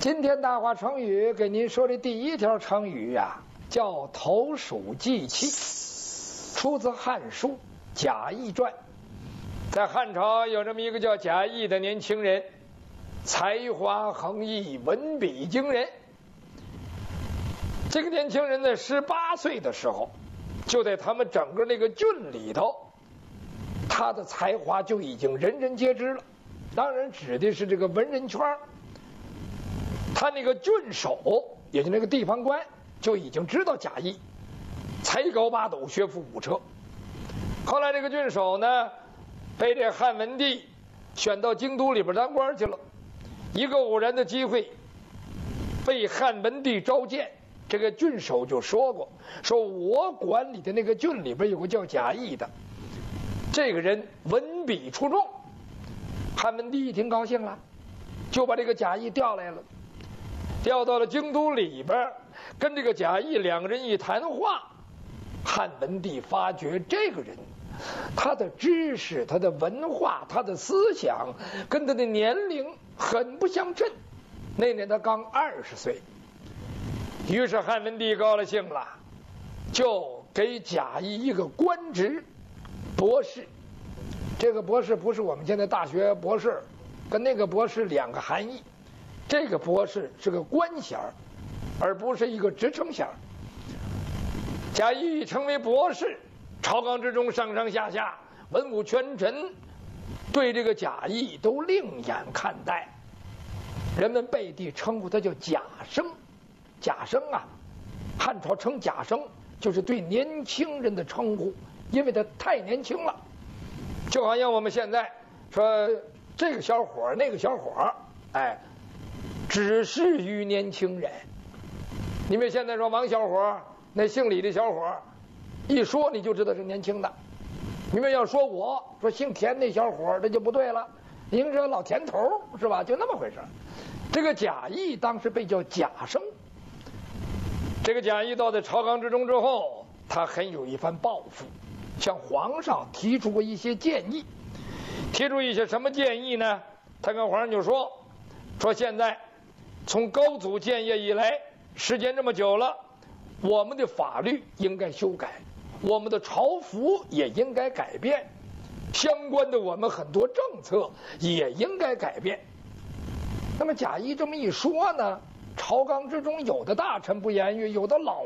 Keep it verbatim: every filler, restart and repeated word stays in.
今天大话成语给您说的第一条成语呀、啊，叫投鼠忌器，出自《汉书·贾谊传》。在汉朝有这么一个叫贾谊的年轻人，才华横溢，文笔惊人。这个年轻人在十八岁的时候，就在他们整个那个郡里头，他的才华就已经人人皆知了。当然指的是这个文人圈。他那个郡守，也就那个地方官，就已经知道贾谊才高八斗，学富五车。后来这个郡守呢，被这汉文帝选到京都里边当官去了。一个偶然的机会，被汉文帝召见，这个郡守就说过，说我管理的那个郡里边有个叫贾谊的，这个人文笔出众。汉文帝一听高兴了，就把这个贾谊调来了。调到了京都里边，跟这个贾谊两个人一谈话，汉文帝发觉这个人，他的知识、他的文化、他的思想跟他的年龄很不相称。那年他刚二十岁，于是汉文帝高了兴了，就给贾谊一个官职，博士。这个博士不是我们现在大学博士，跟那个博士两个含义。这个博士是个官衔，而不是一个职称衔。贾谊成为博士，朝纲之中上上下下文武权臣对这个贾谊都另眼看待，人们背地称呼他叫贾生。贾生啊，汉朝称贾生就是对年轻人的称呼，因为他太年轻了。就好像我们现在说这个小伙那个小伙，哎，只适于年轻人。你们现在说王小伙，那姓李的小伙，一说你就知道是年轻的。你们要说我说姓田那小伙，这就不对了，您这老田头是吧？就那么回事。这个贾谊当时被叫贾生。这个贾谊到在朝纲之中之后，他很有一番抱负，向皇上提出过一些建议。提出一些什么建议呢？他跟皇上就说说现在从高祖建业以来，时间这么久了，我们的法律应该修改，我们的朝服也应该改变，相关的我们很多政策也应该改变。那么贾谊这么一说呢，朝纲之中有的大臣不言语，有的老